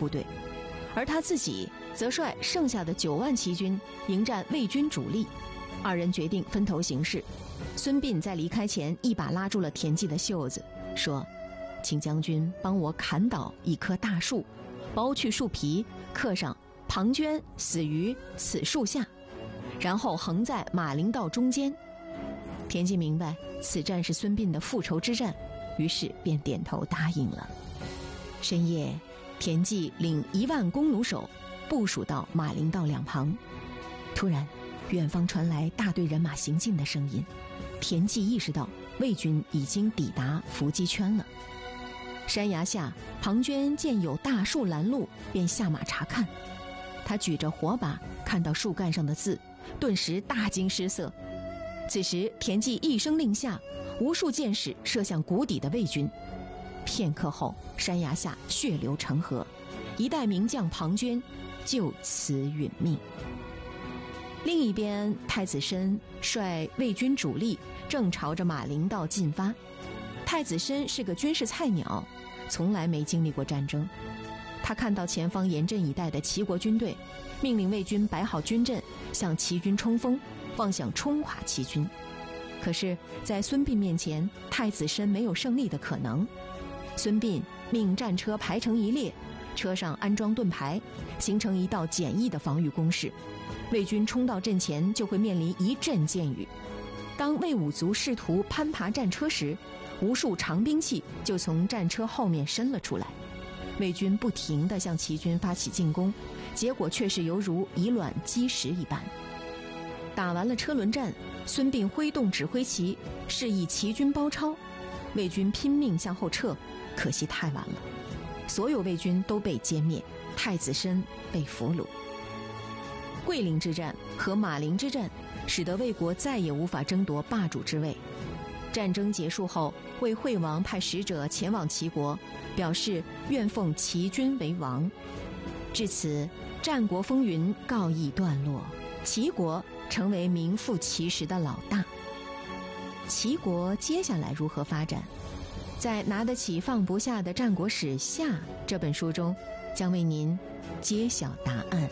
部队，而他自己则率剩下的9万骑军迎战魏军主力。二人决定分头行事。孙膑在离开前一把拉住了田忌的袖子，说：请将军帮我砍倒一棵大树，剥去树皮，刻上庞涓死于此树下，然后横在马陵道中间。田忌明白此战是孙膑的复仇之战，于是便点头答应了。深夜，田忌领1万弓弩手部署到马陵道两旁。突然，远方传来大队人马行进的声音，田忌意识到魏军已经抵达伏击圈了。山崖下，庞涓见有大树拦路，便下马查看。他举着火把看到树干上的字，顿时大惊失色。此时田忌一声令下，无数箭矢射向谷底的魏军。片刻后，山崖下血流成河，一代名将庞涓就此殒命。另一边，太子申率魏军主力正朝着马陵道进发。太子申是个军事菜鸟，从来没经历过战争。他看到前方严阵以待的齐国军队，命令魏军摆好军阵，向齐军冲锋，妄想冲垮齐军。可是在孙膑面前，太子申没有胜利的可能。孙膑命战车排成一列，车上安装盾牌，形成一道简易的防御工事。魏军冲到阵前，就会面临一阵箭雨。当魏武卒试图攀爬战车时，无数长兵器就从战车后面伸了出来。魏军不停地向齐军发起进攻，结果却是犹如以卵击石一般。打完了车轮战，孙膑挥动指挥旗，示意齐军包抄。魏军拼命向后撤，可惜太晚了，所有魏军都被歼灭，太子申被俘虏。桂林之战和马陵之战使得魏国再也无法争夺霸主之位。战争结束后，魏惠王派使者前往齐国，表示愿奉齐军为王。至此，战国风云告一段落，齐国成为名副其实的老大。齐国接下来如何发展，在拿得起放不下的战国史下这本书中，将为您揭晓答案。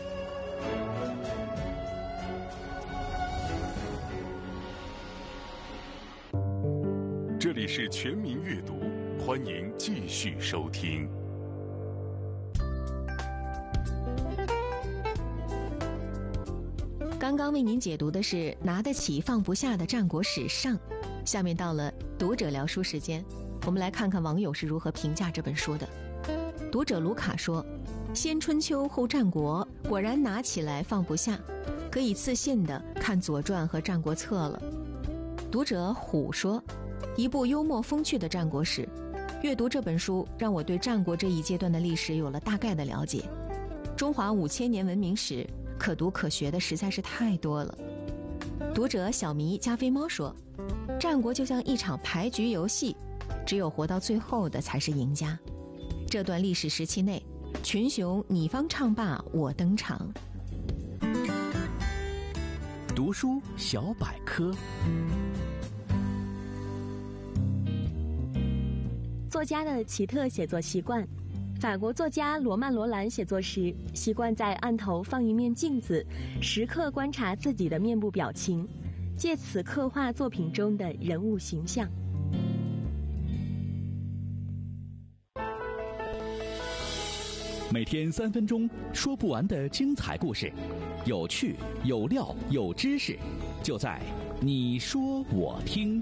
这里是全民阅读，欢迎继续收听。 刚刚为您解读的是拿得起放不下的战国史上，下面到了读者聊书时间，我们来看看网友是如何评价这本书的。读者卢卡说，先春秋后战国，果然拿起来放不下，可以自信地看左传和战国策了。读者虎说，一部幽默风趣的战国史，阅读这本书让我对战国这一阶段的历史有了大概的了解。中华5000年文明史可读可学的实在是太多了。读者小迷加菲猫说，战国就像一场牌局游戏，只有活到最后的才是赢家。这段历史时期内，群雄你方唱罢我登场。 读书小百科。 作家的奇特写作习惯。法国作家罗曼·罗兰写作时，习惯在案头放一面镜子，时刻观察自己的面部表情，借此刻画作品中的人物形象。 每天3分钟，说不完的精彩故事，有趣、有料、有知识，就在你说我听。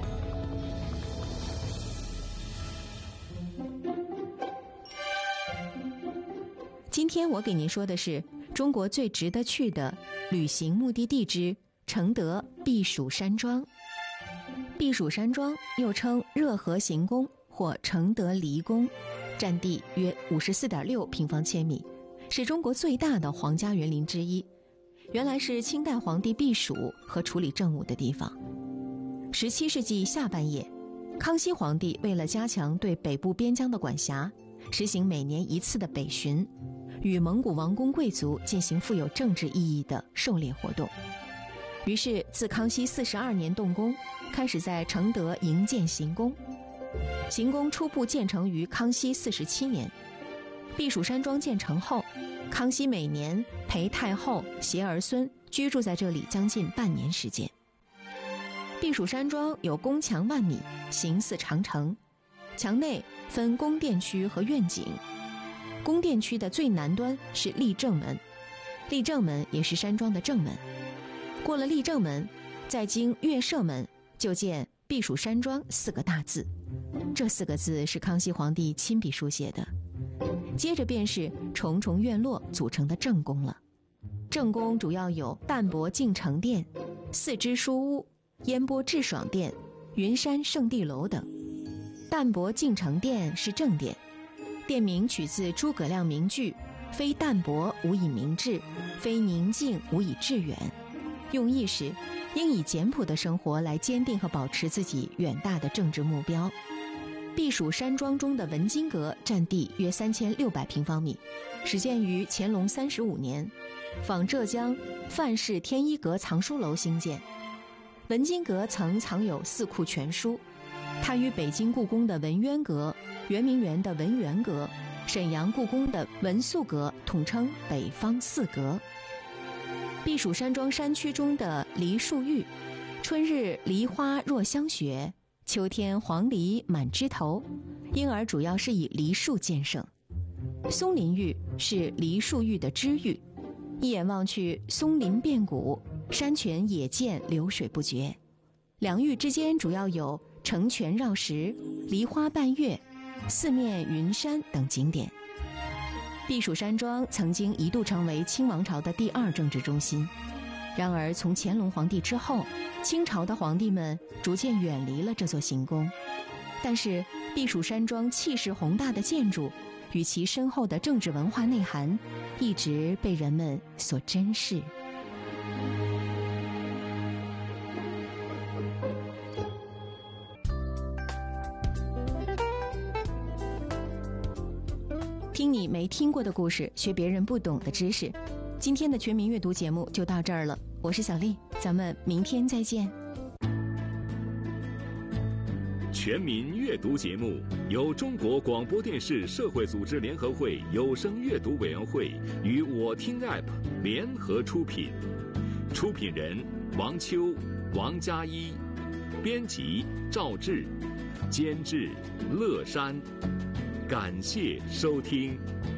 今天我给您说的是中国最值得去的旅行目的地之承德避暑山庄。避暑山庄又称热河行宫或承德离宫，占地约54.6平方千米，是中国最大的皇家园林之一。原来是清代皇帝避暑和处理政务的地方。17世纪下半叶，康熙皇帝为了加强对北部边疆的管辖，实行每年1次的北巡，与蒙古王公贵族进行富有政治意义的狩猎活动。于是自康熙42年动工，开始在承德营建行宫。行宫初步建成于康熙47年。 避暑山庄建成后，康熙每年陪太后携儿孙居住在这里将近半年时间。避暑山庄有宫墙万米，形似长城，墙内分宫殿区和苑景。宫殿区的最南端是立正门，立正门也是山庄的正门。过了立正门，再经月舍门，就见避暑山庄4个大字。这4个字是康熙皇帝亲笔书写的。接着便是重重院落组成的正宫了。正宫主要有淡泊敬诚殿、4支书屋、烟波致爽殿、云山圣地楼等。淡泊敬诚殿是正殿，殿名取自诸葛亮名句“非淡泊无以明志，非宁静无以致远”，用意是应以简朴的生活来坚定和保持自己远大的政治目标。避暑山庄中的文津阁占地约3600平方米，始建于乾隆35年，仿浙江范氏天一阁藏书楼兴建。文津阁曾藏有4库全书，它与北京故宫的文渊阁、圆明园的文渊阁、沈阳故宫的文肃阁统称北方4阁。避暑山庄山区中的梨树峪，春日梨花若香雪，秋天黄梨满枝头，因而主要是以梨树见胜。松林峪是梨树峪的支峪，一眼望去，松林遍古，山泉野涧，流水不绝。两峪之间主要有城泉绕石、梨花伴月、四面云山等景点。避暑山庄曾经一度成为清王朝的第2政治中心，然而从乾隆皇帝之后，清朝的皇帝们逐渐远离了这座行宫。但是避暑山庄气势宏大的建筑与其深厚的政治文化内涵，一直被人们所珍视。听你没听过的故事，学别人不懂的知识。今天的全民阅读节目就到这儿了，我是小丽，咱们明天再见。 全民阅读节目由中国广播电视社会组织联合会有声阅读委员会与我听 App 联合出品，出品人王秋、王佳一，编辑赵志，监制乐山。感谢收听。